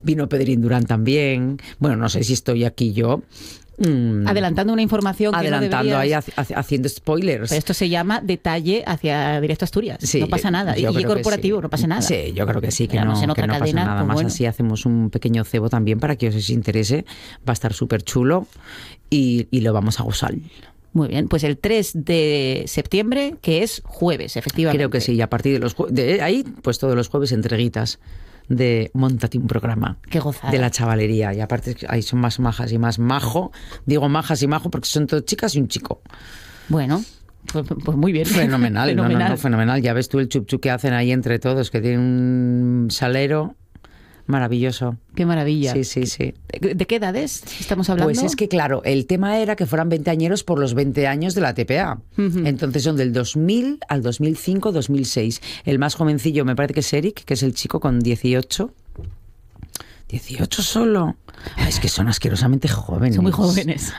Vino Pedrín Durán también. Bueno, no sé si estoy aquí yo adelantando una información que adelantando no ahí deberías... haciendo spoilers. Pero esto se llama detalle hacia Directo Asturias. Sí, no pasa nada. Y corporativo, sí. No pasa nada. Sí, yo creo que sí, que en no otra pasa cadena, nada. Pues más bueno. Así hacemos un pequeño cebo también para que os interese. Va a estar súper chulo y lo vamos a gozar. Muy bien, pues el 3 de septiembre, que es jueves, efectivamente. Creo que sí, y a partir de ahí, pues todos los jueves entreguitas de Móntate un programa. Qué gozada. De la chavalería. Y aparte ahí son más majas y más majo. Digo majas y majo porque son todas chicas y un chico. Bueno, pues muy bien. Fenomenal, fenomenal. No, fenomenal. Ya ves tú el chup que hacen ahí entre todos, que tienen un salero maravilloso. Qué maravilla. Sí. ¿De qué edades estamos hablando? Pues es que, claro, el tema era que fueran 20añeros por los 20 años de la TPA. Uh-huh. Entonces son del 2000 al 2005, 2006. El más jovencillo me parece que es Eric, que es el chico con 18. 18 solo. Es que son asquerosamente jóvenes. Son muy jóvenes.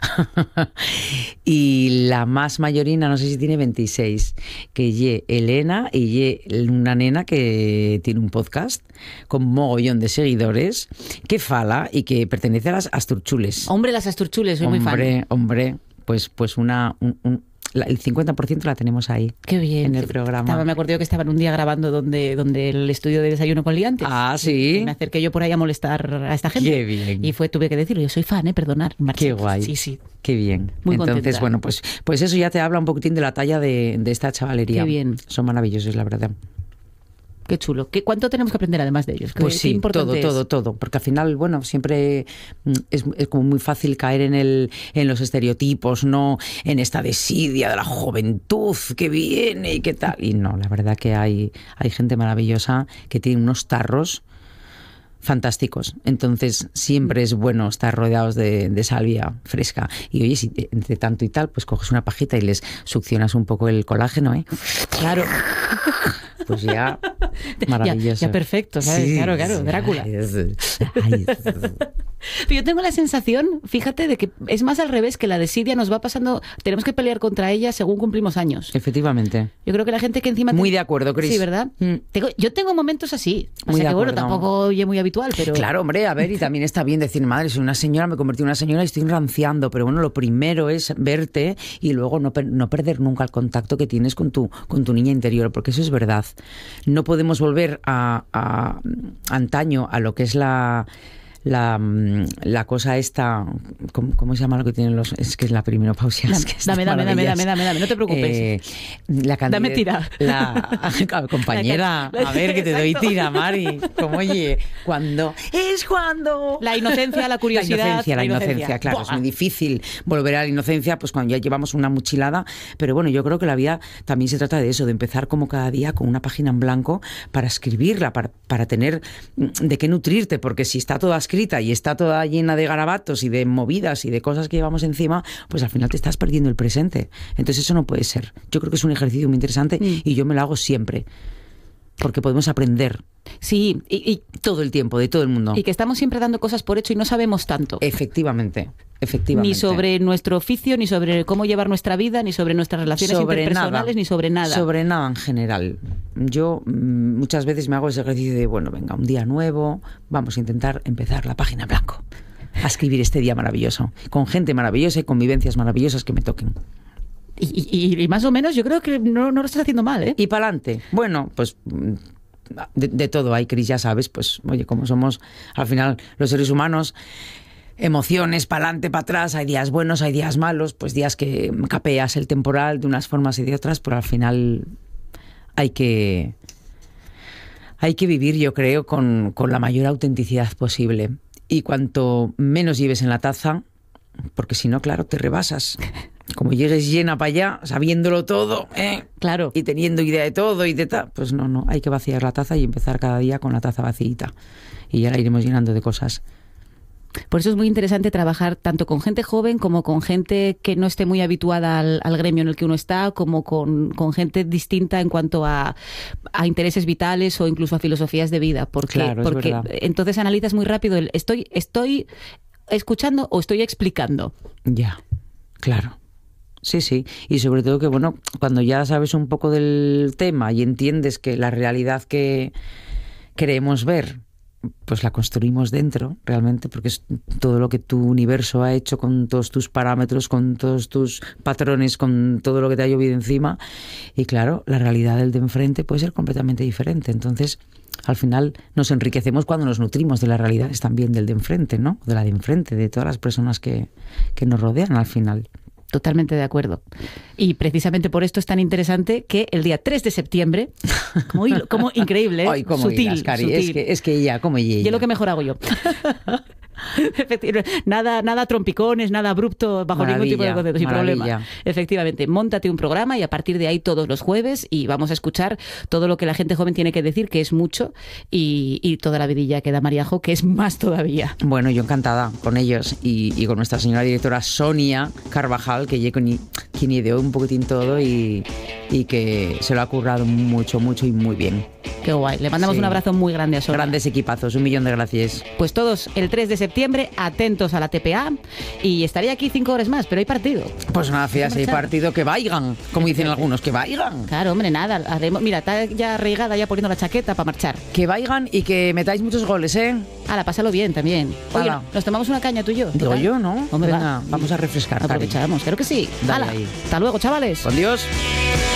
Y la más mayorina, no sé si tiene 26, que ye Elena y ye una nena que tiene un podcast con mogollón de seguidores, que fala y que pertenece a las Asturchules. Hombre, las Asturchules, soy muy fan. Hombre, pues el 50% la tenemos ahí. Qué bien. En el programa. Me acuerdo que estaban un día grabando donde el estudio de Desayuno con Liantes. Ah, sí. Y me acerqué yo por ahí a molestar a esta gente. Qué bien. Y tuve que decirlo, yo soy fan, perdonar. Qué guay. Sí. Qué bien. Muy Entonces, contenta. Bueno, pues eso ya te habla un poquitín de la talla de esta chavalería. Qué bien. Son maravillosos, la verdad. Qué chulo. ¿Cuánto tenemos que aprender además de ellos? Pues sí, todo. Porque al final, bueno, siempre es como muy fácil caer en los estereotipos, ¿no? En esta desidia de la juventud que viene y qué tal. Y no, la verdad que hay gente maravillosa que tiene unos tarros fantásticos. Entonces siempre es bueno estar rodeados de salvia fresca. Y oye, si entre tanto y tal, pues coges una pajita y les succionas un poco el colágeno, ¿eh? Claro. Pues ya, maravilloso. Ya perfecto, ¿sabes? Sí, Claro, Drácula. Pero yo tengo la sensación, fíjate, de que es más al revés, que la desidia nos va pasando, tenemos que pelear contra ella según cumplimos años. Efectivamente. Yo creo que la gente que encima... Muy de acuerdo, Cris. Sí, ¿verdad? Yo tengo momentos así. O sea que bueno, tampoco es muy habitual, pero... Claro, hombre, a ver, y también está bien decir, madre, soy una señora, me convertí en una señora y estoy ranciando, pero bueno, lo primero es verte y luego no perder nunca el contacto que tienes con tu niña interior, porque eso es verdad. No podemos volver a antaño a lo que es la cosa esta, ¿cómo se llama lo que tienen los? Es que es la perimenopausia. Dame, no te preocupes. Dame tira. La compañera, a ver, que te doy tira, Mari. Como oye, cuando... La inocencia, la curiosidad. La inocencia, claro. ¡Buah! Es muy difícil volver a la inocencia, pues cuando ya llevamos una mochilada, pero bueno, yo creo que la vida también se trata de eso, de empezar como cada día con una página en blanco para escribirla, para tener de qué nutrirte, porque si está toda escrita y está toda llena de garabatos y de movidas y de cosas que llevamos encima, pues al final te estás perdiendo el presente. Entonces eso no puede ser. Yo creo que es un ejercicio muy interesante y yo me lo hago siempre. Porque podemos aprender. Sí, y todo el tiempo, de todo el mundo. Y que estamos siempre dando cosas por hecho y no sabemos tanto. Efectivamente. Ni sobre nuestro oficio, ni sobre cómo llevar nuestra vida, ni sobre nuestras relaciones interpersonales, ni sobre nada. Sobre nada en general. Yo muchas veces me hago ese ejercicio de, bueno, venga, un día nuevo, vamos a intentar empezar la página en blanco. A escribir este día maravilloso. Con gente maravillosa y convivencias maravillosas que me toquen. Y más o menos yo creo que no lo estás haciendo mal, ¿eh? Y para adelante. Bueno, pues de todo hay, Cris, ya sabes, pues oye, como somos al final los seres humanos, emociones para adelante, para atrás, hay días buenos, hay días malos, pues días que capeas el temporal de unas formas y de otras, pero al final hay que vivir, yo creo, con la mayor autenticidad posible. Y cuanto menos lleves en la taza, porque si no, claro, te rebasas. Como llegues llena para allá, sabiéndolo todo, claro, y teniendo idea de todo y de tal, pues no, hay que vaciar la taza y empezar cada día con la taza vacíita. Y ya la iremos llenando de cosas. Por eso es muy interesante trabajar tanto con gente joven como con gente que no esté muy habituada al gremio en el que uno está, como con gente distinta en cuanto a intereses vitales o incluso a filosofías de vida. Porque entonces analizas muy rápido el ¿estoy escuchando o estoy explicando? Ya, claro. Sí. Y sobre todo que, bueno, cuando ya sabes un poco del tema y entiendes que la realidad que queremos ver pues la construimos dentro, realmente, porque es todo lo que tu universo ha hecho con todos tus parámetros, con todos tus patrones, con todo lo que te ha llovido encima. Y claro, la realidad del de enfrente puede ser completamente diferente. Entonces, al final nos enriquecemos cuando nos nutrimos de las realidades también del de enfrente, ¿no? De la de enfrente, de todas las personas que nos rodean al final. Totalmente de acuerdo. Y precisamente por esto es tan interesante que el día 3 de septiembre, como increíble, Ay, cómo sutil, hilas, Cari. sutil. Es que ella, como ella. Y es lo que mejor hago yo. Nada trompicones, nada abrupto, bajo ningún tipo de concepto, sin problema. Efectivamente, móntate un programa y a partir de ahí todos los jueves y vamos a escuchar todo lo que la gente joven tiene que decir, que es mucho, y toda la vidilla que da Mariajo, que es más todavía. Bueno, yo encantada con ellos y con nuestra señora directora Sonia Carvajal, que ella quien ideó un poquitín todo y que se lo ha currado mucho y muy bien. Qué guay. Le mandamos un abrazo muy grande a Sonia. Grandes equipazos, 1.000.000 de gracias. Pues todos el 3 de septiembre, atentos a la TPA, y estaría aquí 5 horas más, pero hay partido. Pues nada, fíjate, hay partido, que vayan, como dicen algunos, que vayan. Claro, hombre, nada, haremos, mira, está ya arraigada, ya poniendo la chaqueta para marchar. Que vayan y que metáis muchos goles, ¿eh? Hala, pásalo bien también. Oye, nos tomamos una caña tú y yo. Digo yo, ¿no? Hombre, venga, vamos a refrescar. Aprovechamos, creo que sí. Hala, hasta luego, chavales. Con Dios.